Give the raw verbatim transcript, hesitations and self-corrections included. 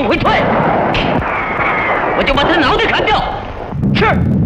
往回退，我就把他脑袋砍掉。是。